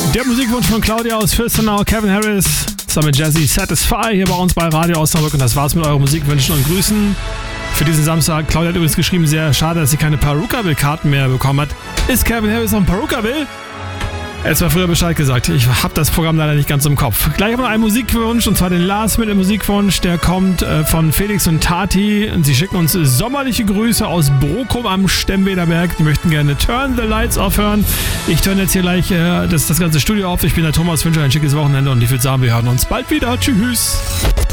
Der Musikwunsch von Claudia aus Fürstenau, Kevin Harris, zusammen mit Jazzy Satisfy hier bei uns bei Radio Osnabrück. Und das war's mit euren Musikwünschen und Grüßen für diesen Samstag. Claudia hat übrigens geschrieben, sehr schade, dass sie keine Perukaville-Karten mehr bekommen hat. Ist Kevin Harris noch ein Perukaville? Er hat zwar früher Bescheid gesagt, ich habe das Programm leider nicht ganz im Kopf. Gleich haben wir noch einen Musikwunsch, und zwar den Last-Minute-Musikwunsch, der kommt von Felix und Tati. Und sie schicken uns sommerliche Grüße aus Brokum am Stemmwederberg. Die möchten gerne Turn the Lights Off hören. Ich turn jetzt hier gleich das ganze Studio auf. Ich bin der Thomas, wünsche ein schickes Wochenende und ich würde sagen, wir hören uns bald wieder. Tschüss.